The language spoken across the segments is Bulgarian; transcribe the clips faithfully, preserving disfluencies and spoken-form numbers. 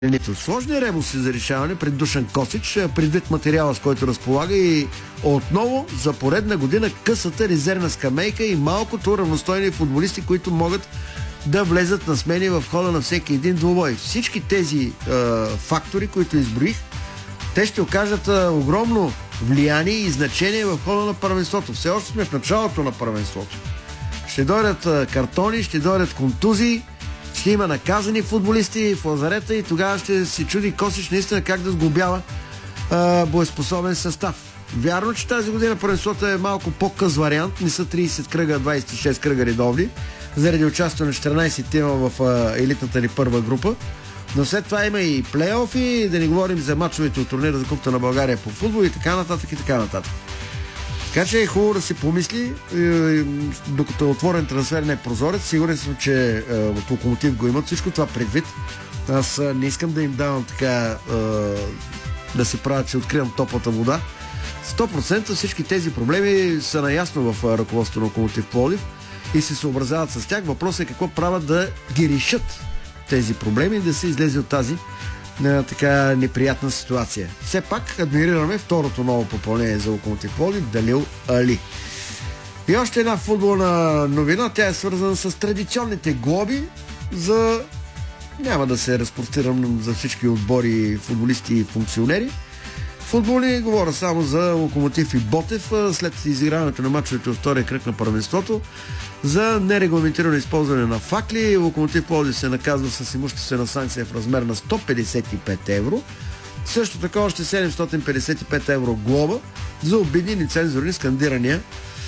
Сложни ребуси за решаване пред Душан Косич, предвид материала, с който разполага, и отново за поредна година късата резервна скамейка и малкото равностойни футболисти, които могат да влезат на смени в хода на всеки един двубой. Всички тези е, фактори, които изброих, те ще окажат е, огромно влияние и значение в хода на първенството. Все още сме в началото на първенството. Ще дойдат е, картони, ще дойдат контузии, ще има наказани футболисти в лазарета и тогава ще си чуди Косич наистина как да сглобява а, боеспособен състав. Вярно, че тази година първенството е малко по-къс вариант, не са трийсет кръга, двайсет и шест кръга редовни, заради участие на четиринайсет тима в а, елитната ни първа група, но след това има и плейофи, да не говорим за мачовете от турнира за Купата на България по футбол и така нататък и така нататък. Така че е хубаво да се помисли, докато е отворен трансферния прозорец. Сигурен съм, че от Локомотив го имат всичко това предвид. Аз не искам да им давам така да се правя, че откривам топлата вода. сто процента всички тези проблеми са наясно в ръководството на Локомотив Пловдив и се съобразяват с тях. Въпросът е какво правят да ги решат тези проблеми и да се излезе от тази на така неприятна ситуация. Все пак адмирираме второто ново попълнение за Локомотив Пловдив, Далил Али. И още една футболна новина, тя е свързана с традиционните глоби за... Няма да се разпростирам за всички отбори, футболисти и функционери. Футболни говоря само за Локомотив и Ботев след изиграването на мачовете от втория кръг на първенството. За нерегламентирано използване на факли Локомотив Пловдив се наказва с имуществена санкция в размер на сто петдесет и пет евро. Също така още седемстотин петдесет и пет евро глоба за обидни нецензурни скандирания.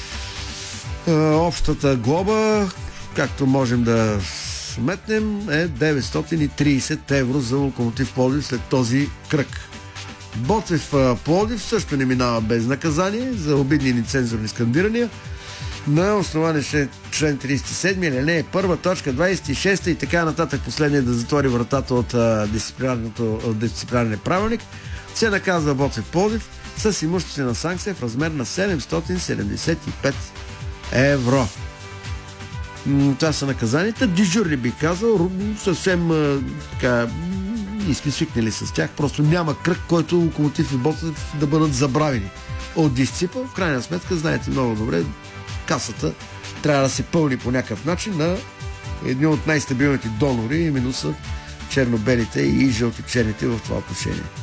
Общата глоба, както можем да сметнем, е деветстотин и трийсет евро за Локомотив Пловдив след този кръг. Ботев Пловдив също не минава без наказание за обидни и нецензурни скандирания на основание член трийсет и седми, алинея първа, точка двайсет и шеста и така нататък. Последният да затвори вратата от дисциплинарния правилник. Се наказва Ботев Пловдив с имуществена санкция в размер на седемстотин седемдесет и пет евро. Това са наказанията. Дежурни би казал, съвсем така, и сме свикнали с тях. Просто няма кръг, който Локомотив и Ботев да бъдат забравени от дисципа. В крайна сметка, знаете много добре, касата трябва да се пълни по някакъв начин на едни от най-стабилните донори, именно са черно-белите и жълто-черните в това отношение.